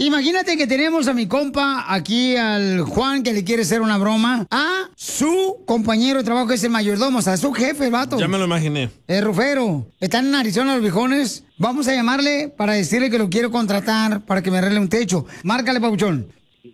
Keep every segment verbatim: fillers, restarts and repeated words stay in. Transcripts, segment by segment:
Imagínate que tenemos a mi compa aquí, al Juan, que le quiere hacer una broma a su compañero de trabajo, que es el mayordomo, o sea, su jefe, el vato. Ya me lo imaginé. El Rufero. Están en Arizona los viejones. Vamos a llamarle para decirle que lo quiero contratar para que me arregle un techo. Márcale, papuchón.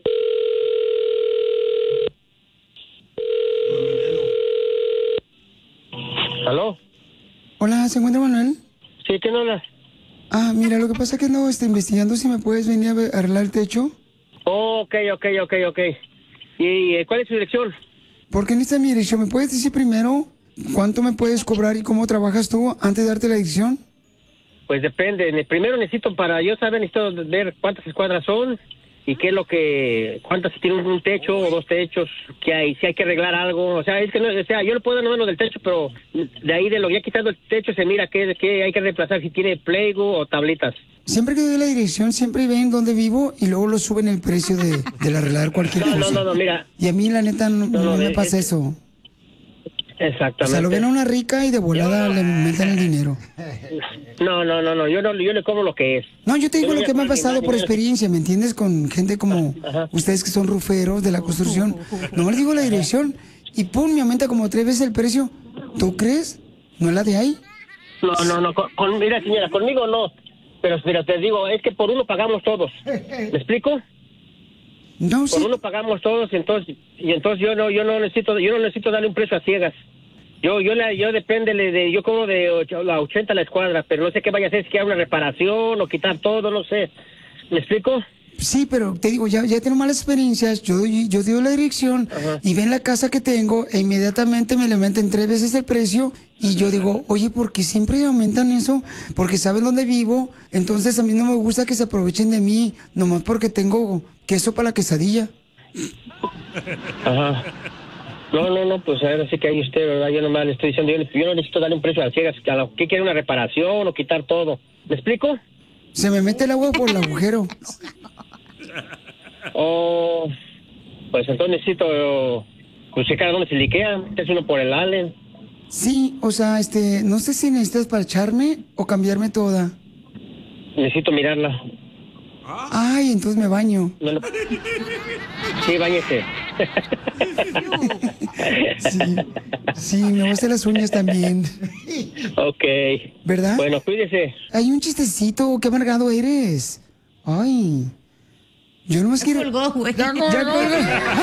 ¿Aló? Hola, ¿se encuentra Manuel? Sí, ¿quién habla? Ah, mira, lo que pasa es que no estoy investigando si me puedes venir a ver- a arreglar el techo. Oh, ok, ok, ok, ok. ¿Y eh, cuál es su dirección? Porque en esta mi dirección, ¿me puedes decir primero cuánto me puedes cobrar y cómo trabajas tú antes de darte la dirección? Pues depende. Ne- Primero necesito, para yo saber, necesito ver cuántas escuadras son y qué es lo que, cuántas, si tienen un techo o dos techos, que hay, si hay que arreglar algo. O sea, es que no, o sea, yo le puedo dar lo del techo, pero de ahí de lo ya quitando el techo se mira qué, qué hay que reemplazar, si tiene playgo o tablitas. Siempre que doy la dirección, siempre ven dónde vivo y luego lo suben el precio de, de arreglar cualquier No, cosa. no, no, no, mira. Y a mí, la neta, no, No, no no, me es- pasa es- eso. Exactamente. O sea, lo ven a una rica y de volada le meten el dinero. No, no, no, no, yo no, yo le cobro lo que es. No, yo te digo Yo no lo que me ha voy a pasado cobrar por ni más ni experiencia, ¿me entiendes? Con gente como Ajá. ustedes que son ruferos de la construcción. No les digo la dirección y pum, me aumenta como tres veces el precio. ¿Tú crees? ¿No es la de ahí? No, no, no, con, con- mira señora, conmigo no, pero mira, te digo, es que por uno pagamos todos, ¿me explico? No, Por sí. uno pagamos todos, entonces, y entonces yo no, yo no necesito, yo no necesito darle un precio a ciegas. Yo, yo, la, yo depende de, de- yo como de ocho- la ochenta la escuadra, pero no sé qué vaya a hacer, si quiera una reparación o quitar todo, no sé, ¿me explico? Sí, pero te digo, ya, ya tengo malas experiencias. Yo, doy- yo digo la dirección Ajá. y ven la casa que tengo e inmediatamente me le aumentan tres veces el precio. Y yo digo, oye, ¿por qué siempre aumentan eso? Porque saben dónde vivo. Entonces a mí no me gusta que se aprovechen de mí, nomás porque tengo queso para la quesadilla. Ajá. No, no, no, pues ahora sí que hay usted, ¿verdad? Yo nomás le estoy diciendo, yo, yo no necesito darle un precio a ciegas, a lo que quiere una reparación o quitar todo, ¿me explico? Se me mete el agua por el agujero. O, pues entonces necesito, pues checar dónde se liquea, es uno por el Allen. Sí, o sea, este, no sé si necesitas parcharme o cambiarme toda. Necesito mirarla. Ay, entonces me baño. No, no. Sí, báñese. Sí, sí, me voy a hacer las uñas también. Ok. ¿Verdad? Bueno, cuídese. Hay un chistecito, qué amargado eres. Ay. Yo nomás quiero. colgó, güey. Ya colgó. Ya colgó.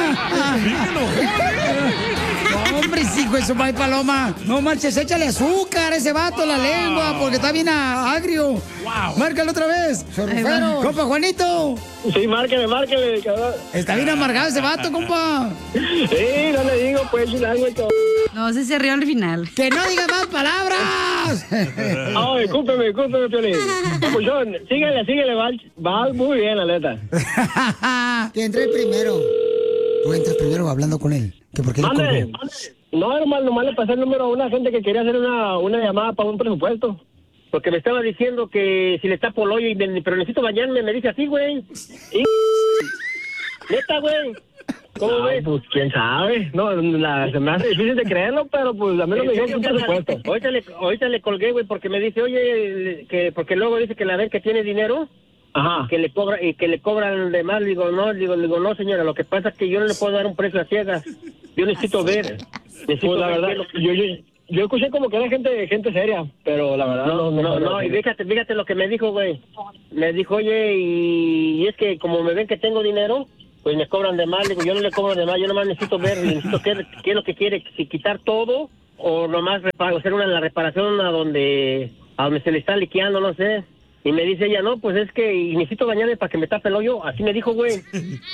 No, hombre, sí, hijo de su madre paloma. No manches, échale azúcar a ese vato, la lengua, porque está bien a- agrio. Wow. Márcalo otra vez. Sorrufero. Compa Juanito. Sí, márquele, márquele, cabrón. Está bien amargado ese vato, compa. Sí, no le digo, pues, un algo, cabrón. No, sí se rió al final. Que no diga más palabras. Ay, discúlpeme, discúlpeme, Piolín. Papuchón, síguele, síguele, va, va muy bien, la neta. Que entre primero. Tú entras primero hablando con él. Que porque él Mande, colgó. mande. No, hermano, nomás le pasé el número a una gente que quería hacer una, una llamada para un presupuesto. Porque me estaba diciendo que si le tapo el hoyo, y me- pero necesito bañarme, me dice así, güey. Y... Neta, güey. ¿Cómo ves? Pues quién sabe. No, la, se me hace difícil de creerlo, pero pues a mí no me dijeron un presupuesto. Ahorita le, ahorita le colgué, güey, porque me dice, oye, que porque luego dice que la vez que tiene dinero, Ajá. que le cobra y que le cobran de más. Le digo, no, le digo, le digo, no, señora, lo que pasa es que yo no le puedo dar un precio a ciegas. Yo necesito ver. Necesito Pues la ver verdad, qué es lo que- yo, yo, yo escuché como que era gente gente seria, pero la verdad No, no, no, y fíjate, fíjate lo que me dijo, güey. Me dijo, oye, y, y es que como me ven que tengo dinero, pues me cobran de más. Le digo, yo no le cobro de más, yo nomás necesito ver, necesito qué, qué es lo que quiere, si quitar todo o nomás repa- hacer una la reparación a donde, a donde se le está liqueando, no sé. Y me dice ella, no, pues es que y necesito bañarme para que me tape el hoyo. Así me dijo, güey.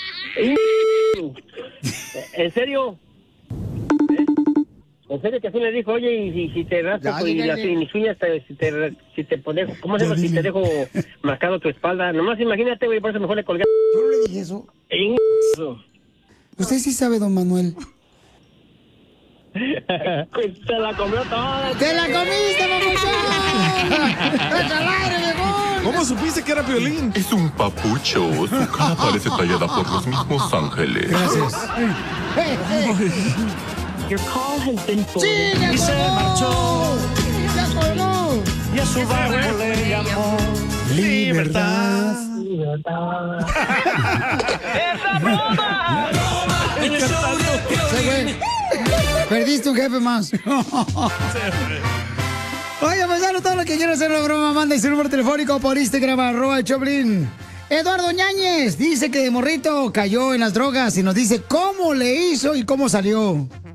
¿En serio? ¿Eh? En serio que así me dijo, oye, y si, si te rasco Ya, pues, y dígale. las y mis uñas, te, si te, si te pones, ¿cómo se llama? Si te dejo marcado tu espalda. Nomás imagínate, güey, por eso mejor le colgué. Yo no le dije eso. Eso. Usted sí sabe, don Manuel. Se la comió toda. ¡Te la comiste, papuchón! ¡Echa al aire, viejón! ¿Cómo supiste que era Piolín? Es un papucho. Su cara parece tallada por los mismos ángeles. Gracias. Your call has been ¡Sí, forwarded. ya colgó! ¡Ya colgó! Y a su barco le llamó. Libertad. Libertad. ¡Esa broma! Sí, güey. Perdiste un jefe más. Oye, pues todo lo que quiero hacer la broma, manda su número telefónico por Instagram, arroba el Choplin. Eduardo Ñañez dice que de morrito cayó en las drogas y nos dice cómo le hizo y cómo salió.